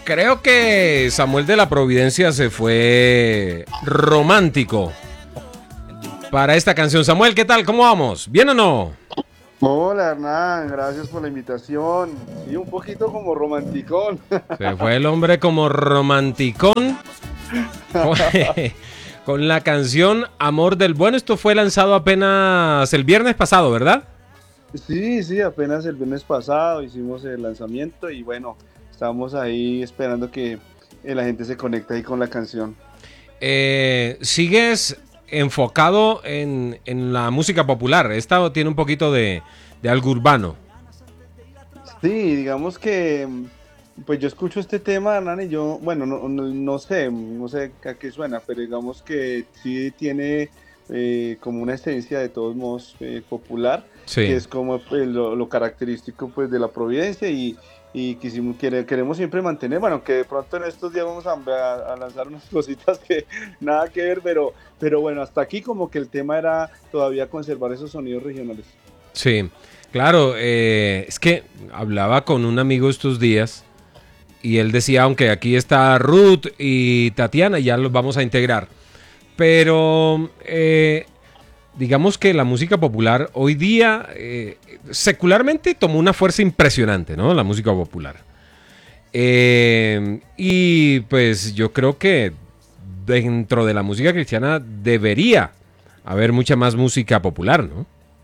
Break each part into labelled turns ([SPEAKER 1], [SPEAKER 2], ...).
[SPEAKER 1] Creo que Samuel de la Providencia se fue romántico para esta canción. Samuel, ¿qué tal? ¿Cómo vamos? ¿Bien o no?
[SPEAKER 2] Hola Hernán, gracias por la invitación. Sí, un poquito como romanticón.
[SPEAKER 1] Se fue el hombre como romanticón con, con la canción Amor del Bueno. Esto fue lanzado apenas el viernes pasado, ¿verdad?
[SPEAKER 2] Sí, sí, apenas el viernes pasado hicimos el lanzamiento y bueno, estamos ahí esperando que la gente se conecte ahí con la canción.
[SPEAKER 1] ¿Sigues enfocado en la música popular? Esta tiene un poquito de algo urbano.
[SPEAKER 2] Sí, digamos que pues yo escucho este tema, Hernán, y yo, bueno, no sé a qué suena, pero digamos que sí tiene como una esencia de todos modos popular, que
[SPEAKER 1] Sí.
[SPEAKER 2] es como pues, lo característico pues de la Providencia y queremos siempre mantener, bueno, que de pronto en estos días vamos a lanzar unas cositas que nada que ver, pero bueno, hasta aquí como que el tema era todavía conservar esos sonidos regionales.
[SPEAKER 1] Sí, claro, es que hablaba con un amigo estos días y él decía, aunque aquí está Ruth y Tatiana, ya los vamos a integrar, pero digamos que la música popular hoy día secularmente tomó una fuerza impresionante, ¿no? La música popular. Y pues yo creo que dentro de la música cristiana debería haber mucha más música popular, ¿no?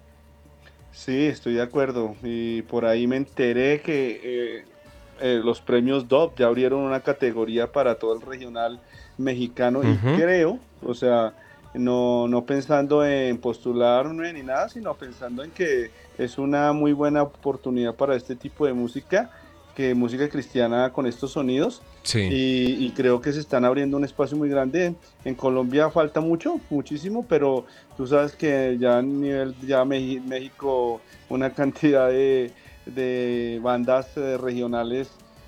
[SPEAKER 2] Sí, estoy de acuerdo. Y por ahí me enteré que los premios DOP ya abrieron una categoría para todo el regional mexicano y
[SPEAKER 1] Ujú.
[SPEAKER 2] creo, o sea, no pensando en postularme ni nada, sino pensando en que es una muy buena oportunidad para este tipo de música, que música cristiana con estos sonidos.
[SPEAKER 1] Sí.
[SPEAKER 2] Y creo que se están abriendo un espacio muy grande. En Colombia falta mucho, muchísimo, pero tú sabes que ya a nivel ya México, una cantidad de bandas regionales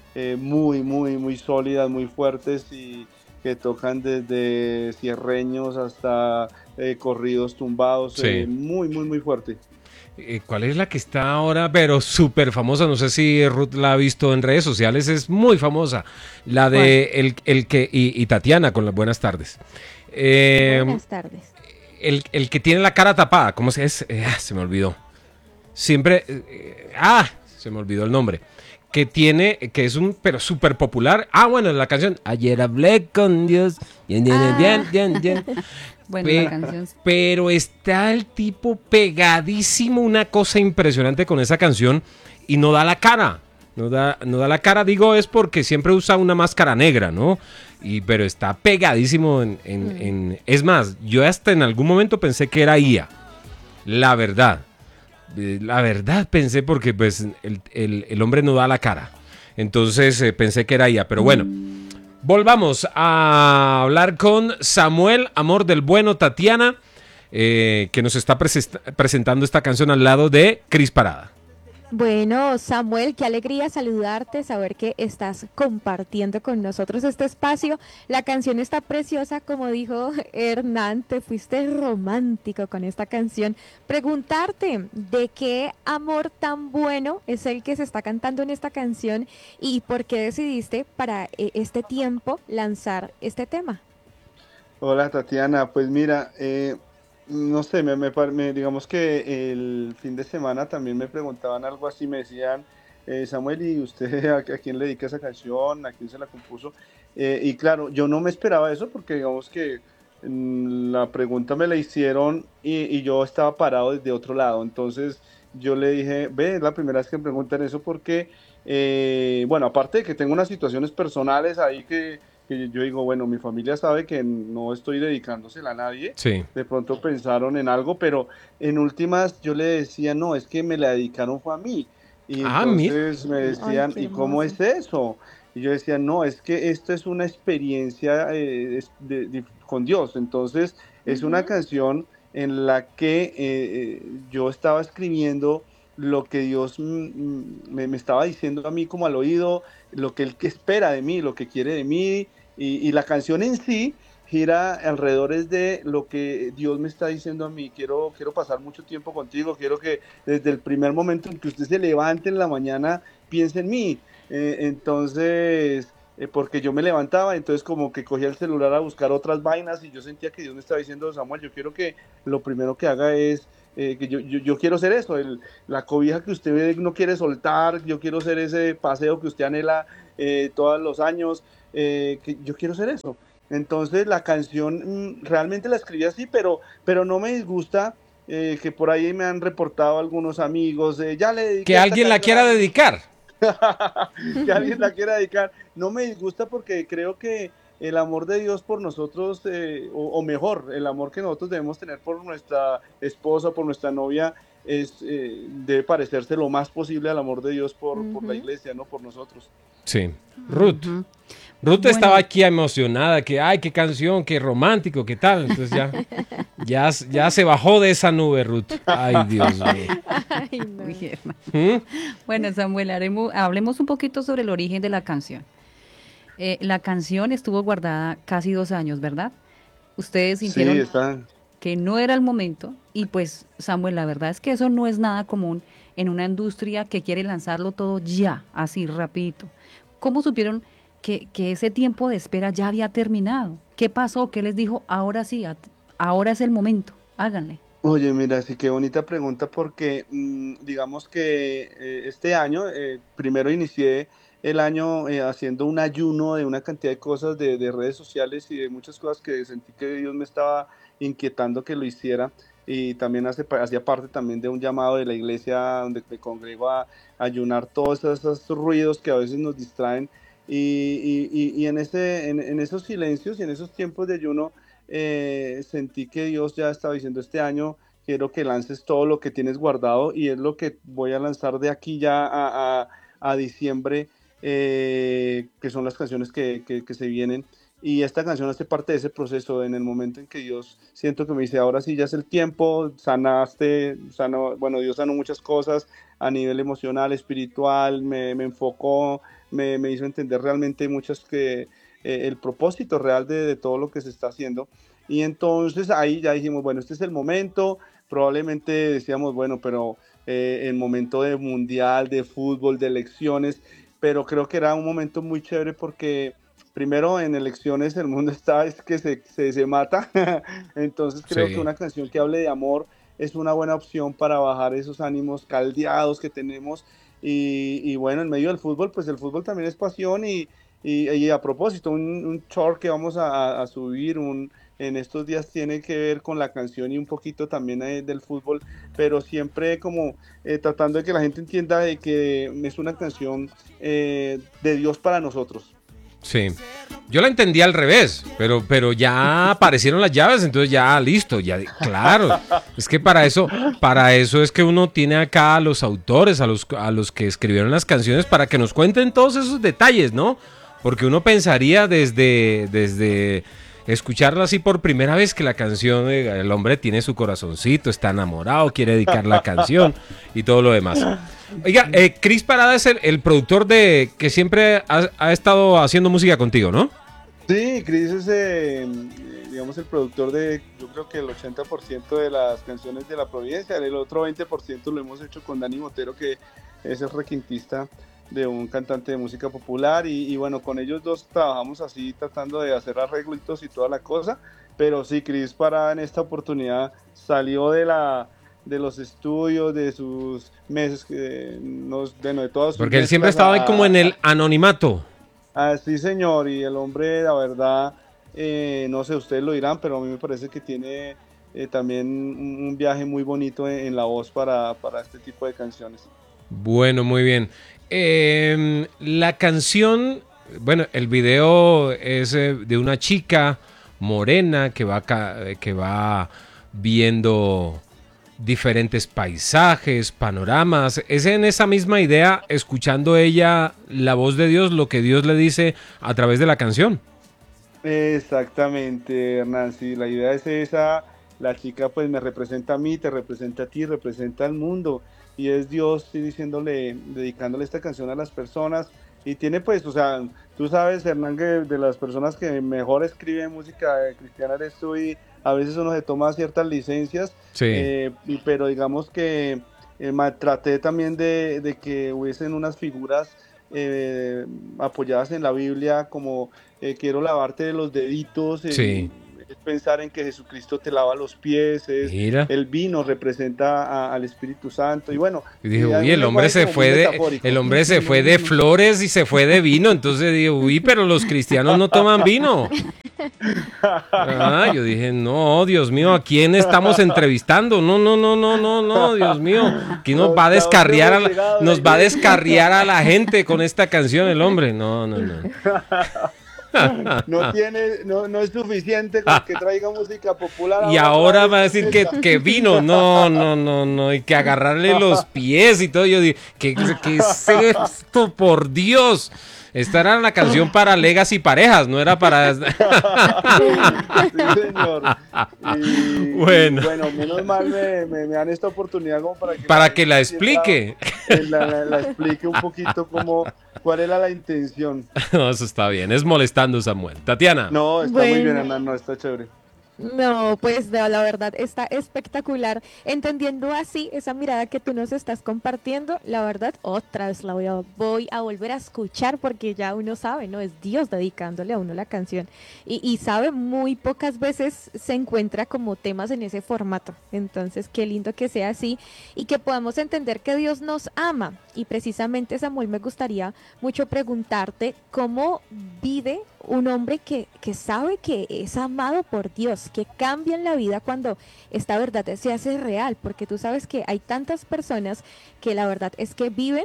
[SPEAKER 2] muy sólidas, muy fuertes y que tocan desde cierreños hasta corridos tumbados,
[SPEAKER 1] Sí.
[SPEAKER 2] muy fuerte.
[SPEAKER 1] ¿Cuál es la que está ahora, pero súper famosa? No sé si Ruth la ha visto en redes sociales, es muy famosa. La
[SPEAKER 3] ¿Cuál?
[SPEAKER 1] de el que, y Tatiana con las buenas tardes. Eh,
[SPEAKER 3] Buenas tardes.
[SPEAKER 1] el que tiene la cara tapada, ¿cómo se es? Se me olvidó. Siempre, se me olvidó el nombre. Que tiene, que es un, pero súper popular. Ah, bueno, la canción. Ayer hablé con Dios. Bien, bien,
[SPEAKER 3] Ah,
[SPEAKER 1] bien, bien, bien.
[SPEAKER 3] bueno, la
[SPEAKER 1] Pe-
[SPEAKER 3] canción.
[SPEAKER 1] pero está el tipo pegadísimo, una cosa impresionante con esa canción y no da la cara. No da la cara, digo, es porque siempre usa una máscara negra, ¿no? Pero está pegadísimo
[SPEAKER 3] Mm.
[SPEAKER 1] Es más, yo hasta en algún momento pensé que era IA. La verdad. La verdad pensé porque pues el hombre no da la cara. Entonces pensé que era IA, pero bueno. Volvamos a hablar con Samuel, amor del bueno, Tatiana, que nos está presentando esta canción al lado de Cris Parada.
[SPEAKER 3] Bueno, Samuel, qué alegría saludarte, saber que estás compartiendo con nosotros este espacio. La canción está preciosa, como dijo Hernán, te fuiste romántico con esta canción. Preguntarte, ¿de qué amor tan bueno es el que se está cantando en esta canción y por qué decidiste para este tiempo lanzar este tema?
[SPEAKER 2] Hola Tatiana, pues mira, no sé, digamos que el fin de semana también me preguntaban algo así, me decían, Samuel, ¿y usted a quién le dedica esa canción? ¿A quién se la compuso? Y claro, yo no me esperaba eso porque digamos que la pregunta me la hicieron y yo estaba parado desde otro lado, entonces yo le dije, ve, es la primera vez que me preguntan eso porque, bueno, aparte de que tengo unas situaciones personales ahí que yo digo, bueno, mi familia sabe que no estoy dedicándosela a nadie,
[SPEAKER 1] Sí.
[SPEAKER 2] de pronto pensaron en algo, pero en últimas yo le decía, no, es que me la dedicaron fue a mí. Y
[SPEAKER 1] Ah, mira.
[SPEAKER 2] entonces me
[SPEAKER 3] Ay,
[SPEAKER 2] decían,
[SPEAKER 3] qué
[SPEAKER 2] ¿y cómo
[SPEAKER 3] hermoso.
[SPEAKER 2] es eso? Y yo decía, no, es que esto es una experiencia con Dios. Entonces es una
[SPEAKER 3] Ujú.
[SPEAKER 2] canción en la que yo estaba escribiendo lo que Dios me estaba diciendo a mí como al oído, lo que Él que espera de mí, lo que quiere de mí, y la canción en sí gira alrededor es de lo que Dios me está diciendo a mí. Quiero pasar mucho tiempo contigo, quiero que desde el primer momento en que usted se levante en la mañana piense en mí. Entonces, porque yo me levantaba, entonces como que cogía el celular a buscar otras vainas y yo sentía que Dios me estaba diciendo, Samuel, yo quiero que lo primero que haga es, que yo quiero ser eso, la cobija que usted no quiere soltar, yo quiero ser ese paseo que usted anhela todos los años, que yo quiero ser eso. Entonces la canción realmente la escribí así, pero no me disgusta que por ahí me han reportado algunos amigos, ya le
[SPEAKER 1] Que
[SPEAKER 2] dediqué esta
[SPEAKER 1] alguien la
[SPEAKER 2] canción
[SPEAKER 1] quiera
[SPEAKER 2] a mi
[SPEAKER 1] dedicar.
[SPEAKER 2] que alguien la quiera dedicar. No me disgusta porque creo que el amor de Dios por nosotros, o mejor, el amor que nosotros debemos tener por nuestra esposa, por nuestra novia, debe parecerse lo más posible al amor de Dios por la
[SPEAKER 3] Ujú.
[SPEAKER 2] iglesia, ¿no? Por nosotros.
[SPEAKER 1] Sí. Ruth.
[SPEAKER 4] Ujú.
[SPEAKER 1] Ruth estaba
[SPEAKER 4] Bueno,
[SPEAKER 1] aquí emocionada, que ay, qué canción, qué romántico, qué tal. Entonces ya se bajó de esa nube, Ruth. Ay, Dios mío.
[SPEAKER 3] Ay, no.
[SPEAKER 4] uy, Germán.
[SPEAKER 1] ¿Mm?
[SPEAKER 4] Bueno, Samuel, hablemos un poquito sobre el origen de la canción. La canción estuvo guardada casi 2 años, ¿verdad? Ustedes
[SPEAKER 2] Sí,
[SPEAKER 4] sintieron
[SPEAKER 2] está.
[SPEAKER 4] que no era el momento y pues, Samuel, la verdad es que eso no es nada común en una industria que quiere lanzarlo todo ya, así rapidito. ¿Cómo supieron que ese tiempo de espera ya había terminado? ¿Qué pasó? ¿Qué les dijo? Ahora sí, ahora es el momento, háganle.
[SPEAKER 2] Oye, mira, sí, qué bonita pregunta porque digamos que este año, primero inicié el año haciendo un ayuno de una cantidad de cosas de redes sociales y de muchas cosas que sentí que Dios me estaba inquietando que lo hiciera y también hacía parte también de un llamado de la iglesia donde me congrego a ayunar todos esos ruidos que a veces nos distraen y en esos silencios y en esos tiempos de ayuno sentí que Dios ya estaba diciendo este año quiero que lances todo lo que tienes guardado y es lo que voy a lanzar de aquí ya a diciembre, que son las canciones que se vienen. Y esta canción hace parte de ese proceso, en el momento en que Dios siento que me dice, ahora sí ya es el tiempo, sanaste, bueno, Dios sanó muchas cosas a nivel emocional, espiritual, me enfocó, me hizo entender realmente muchas el propósito real de todo lo que se está haciendo. Y entonces ahí ya dijimos, bueno, este es el momento, probablemente decíamos, bueno, pero el momento de mundial, de fútbol, de elecciones, pero creo que era un momento muy chévere porque primero en elecciones el mundo está, es que se mata, entonces creo que
[SPEAKER 1] Sí.
[SPEAKER 2] una canción que hable de amor es una buena opción para bajar esos ánimos caldeados que tenemos y bueno, en medio del fútbol, pues el fútbol también es pasión y a propósito, un short que vamos a subir, en estos días tiene que ver con la canción y un poquito también del fútbol, pero siempre como tratando de que la gente entienda de que es una canción de Dios para nosotros.
[SPEAKER 1] Sí. Yo la entendí al revés, pero ya aparecieron las llaves, entonces ya listo, ya claro. Es que para eso es que uno tiene acá a los autores, a los que escribieron las canciones para que nos cuenten todos esos detalles, ¿no? Porque uno pensaría desde escucharla así por primera vez que la canción, el hombre tiene su corazoncito, está enamorado, quiere dedicar la canción y todo lo demás. Oiga, Chris Parada es el productor que siempre ha estado haciendo música contigo, ¿no?
[SPEAKER 2] Sí, Chris es, digamos, el productor de, yo creo que el 80% de las canciones de La Providencia, el otro 20% lo hemos hecho con Dani Motero, que es el requintista de un cantante de música popular, y bueno, con ellos dos trabajamos así, tratando de hacer arreglitos y toda la cosa, pero sí, Chris Parada en esta oportunidad salió de los estudios, de sus meses, de todas sus
[SPEAKER 1] Porque él siempre ha
[SPEAKER 2] mezclas
[SPEAKER 1] estado ahí como en el anonimato.
[SPEAKER 2] sí, señor, y el hombre, la verdad, no sé, ustedes lo dirán, pero a mí me parece que tiene también un viaje muy bonito en la voz para este tipo de canciones.
[SPEAKER 1] Bueno, muy bien. La canción, bueno, el video es de una chica morena que va viendo diferentes paisajes, panoramas. Es en esa misma idea, escuchando ella la voz de Dios, lo que Dios le dice a través de la canción.
[SPEAKER 2] Exactamente, Hernán, sí, la idea es esa, la chica pues me representa a mí, te representa a ti, representa al mundo, y es Dios sí, diciéndole, dedicándole esta canción a las personas, y tiene pues, o sea, tú sabes, Hernán, que de las personas que mejor escriben música cristiana eres tú, y a veces uno se toma ciertas licencias,
[SPEAKER 1] Sí.
[SPEAKER 2] pero digamos que traté también de que hubiesen unas figuras apoyadas en la Biblia, como quiero lavarte los deditos,
[SPEAKER 1] Sí.
[SPEAKER 2] es pensar en que Jesucristo te lava los pies,
[SPEAKER 1] Mira.
[SPEAKER 2] el vino representa al Espíritu Santo, y bueno,
[SPEAKER 1] Y dije,
[SPEAKER 2] hay
[SPEAKER 1] uy,
[SPEAKER 2] un lenguaje como muy metafórico.
[SPEAKER 1] el hombre se fue de flores y se fue de vino. Entonces dije, uy, pero los cristianos no toman vino. Ah, yo dije, no, Dios mío, ¿a quién estamos entrevistando? No, no, no, no, no, no, Dios mío. Aquí nos va a descarriar nos va a descarriar a la gente con esta canción el hombre. No, no, no.
[SPEAKER 2] No es suficiente con que traiga música popular.
[SPEAKER 1] Y ahora va a decir que vino. No, no, no, no. Y que agarrarle los pies y todo. Yo digo, ¿qué es esto? Por Dios. Esta era la canción para legas y parejas, no era para...
[SPEAKER 2] Sí, señor.
[SPEAKER 1] Bueno.
[SPEAKER 2] Bueno, menos mal me dan esta oportunidad como
[SPEAKER 1] para que la explique.
[SPEAKER 2] La explique un poquito cuál era la intención.
[SPEAKER 1] No, eso está bien. Es molestando, Samuel. Tatiana.
[SPEAKER 2] No, está muy bien, Ana, no, está chévere.
[SPEAKER 3] No, pues la verdad está espectacular. Entendiendo así esa mirada que tú nos estás compartiendo, la verdad, otra vez voy a volver a escuchar porque ya uno sabe, ¿no? Es Dios dedicándole a uno la canción. Y sabe, muy pocas veces se encuentra como temas en ese formato. Entonces, qué lindo que sea así y que podamos entender que Dios nos ama. Y precisamente, Samuel, me gustaría mucho preguntarte cómo vive un hombre que sabe que es amado por Dios, que cambia en la vida cuando esta verdad se hace real, porque tú sabes que hay tantas personas que la verdad es que viven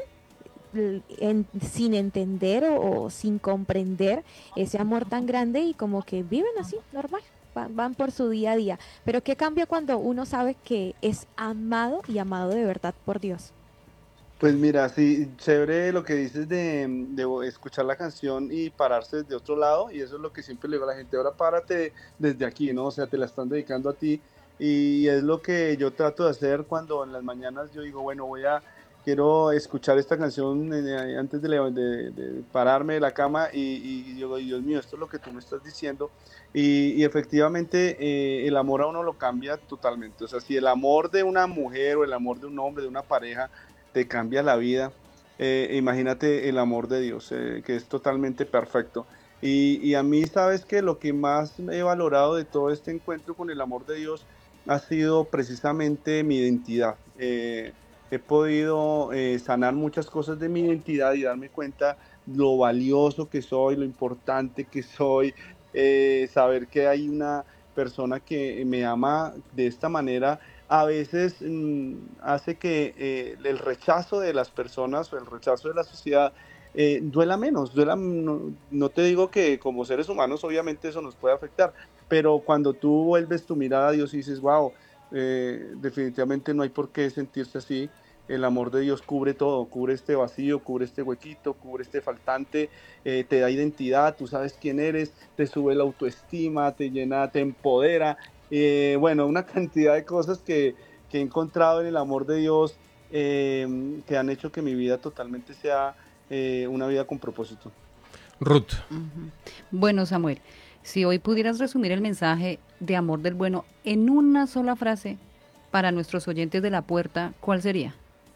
[SPEAKER 3] sin entender o sin comprender ese amor tan grande y como que viven así, normal, van por su día a día. Pero ¿qué cambia cuando uno sabe que es amado y amado de verdad por Dios?
[SPEAKER 2] Pues mira, sí, chévere lo que dices de escuchar la canción y pararse desde otro lado, y eso es lo que siempre le digo a la gente, ahora párate desde aquí, ¿no? O sea, te la están dedicando a ti, y es lo que yo trato de hacer cuando en las mañanas yo digo, bueno, quiero escuchar esta canción antes de pararme de la cama, y digo, Dios mío, esto es lo que tú me estás diciendo, y efectivamente el amor a uno lo cambia totalmente, o sea, si el amor de una mujer o el amor de un hombre, de una pareja, te cambia la vida. Imagínate el amor de Dios, que es totalmente perfecto. Y a mí, sabes que lo que más he valorado de todo este encuentro con el amor de Dios ha sido precisamente mi identidad. He podido sanar muchas cosas de mi identidad y darme cuenta lo valioso que soy, lo importante que soy, saber que hay una persona que me ama de esta manera a veces hace que el rechazo de las personas o el rechazo de la sociedad duela menos, no te digo que como seres humanos obviamente eso nos puede afectar, pero cuando tú vuelves tu mirada a Dios y dices, wow, definitivamente no hay por qué sentirse así, el amor de Dios cubre todo, cubre este vacío, cubre este huequito, cubre este faltante, te da identidad, tú sabes quién eres, te sube la autoestima, te llena, te empodera. Bueno, una cantidad de cosas que he encontrado en el amor de Dios que han hecho que mi vida totalmente sea una vida con propósito.
[SPEAKER 1] Ruth.
[SPEAKER 4] Bueno, Samuel, si hoy pudieras resumir el mensaje de amor del bueno en una sola frase para nuestros oyentes de La Puerta, ¿cuál sería?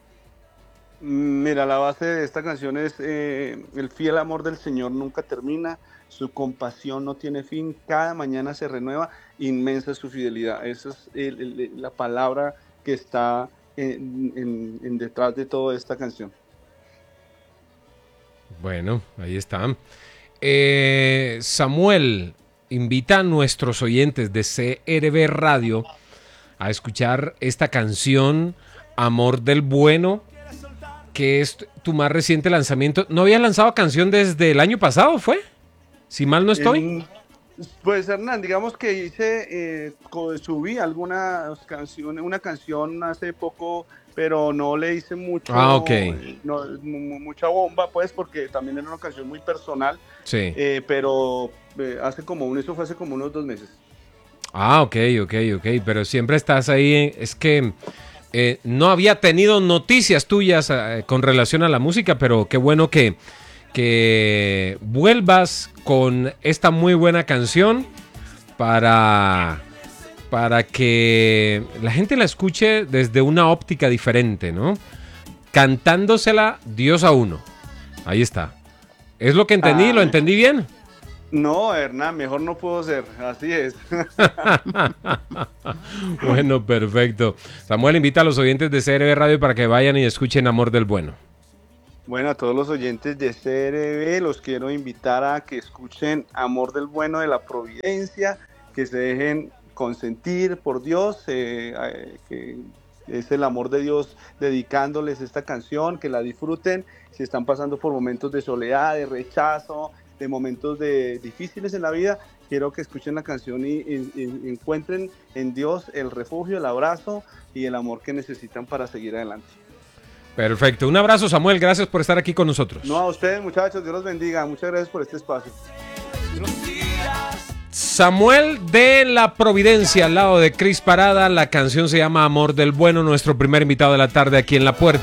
[SPEAKER 2] Mira, la base de esta canción es el fiel amor del Señor nunca termina, su compasión no tiene fin, cada mañana se renueva, inmensa es su fidelidad. Esa es la palabra que está detrás de toda esta canción.
[SPEAKER 1] Bueno, ahí está. Samuel, invita a nuestros oyentes de CRB Radio a escuchar esta canción, Amor del Bueno, que es tu más reciente lanzamiento. ¿No habías lanzado canción desde el año pasado, fue? Si mal no estoy.
[SPEAKER 2] Pues Hernán, digamos que subí algunas canciones, una canción hace poco, pero no le hice mucho, mucha bomba, pues, porque también era una canción muy personal.
[SPEAKER 1] Sí.
[SPEAKER 2] Pero eso fue hace como unos 2 meses.
[SPEAKER 1] Ok, pero siempre estás ahí, es que no había tenido noticias tuyas con relación a la música, pero qué bueno que vuelvas con esta muy buena canción para que la gente la escuche desde una óptica diferente, ¿no? Cantándosela Dios a uno. Ahí está. ¿Es lo que entendí? ¿Lo entendí bien?
[SPEAKER 2] No, Hernán, mejor no puedo ser, así es.
[SPEAKER 1] Bueno, perfecto. Samuel, invita a los oyentes de CRB Radio para que vayan y escuchen Amor del Bueno.
[SPEAKER 2] Bueno, a todos los oyentes de CRB los quiero invitar a que escuchen Amor del Bueno de la Providencia, que se dejen consentir por Dios, que es el amor de Dios dedicándoles esta canción, que la disfruten si están pasando por momentos de soledad, de rechazo, de momentos difíciles en la vida. Quiero que escuchen la canción y encuentren en Dios el refugio, el abrazo y el amor que necesitan para seguir adelante.
[SPEAKER 1] Perfecto. Un abrazo, Samuel. Gracias por estar aquí con nosotros.
[SPEAKER 2] No, a ustedes, muchachos. Dios los bendiga. Muchas gracias por este espacio.
[SPEAKER 1] Samuel de la Providencia, al lado de Cris Parada. La canción se llama Amor del Bueno, nuestro primer invitado de la tarde aquí en La Puerta.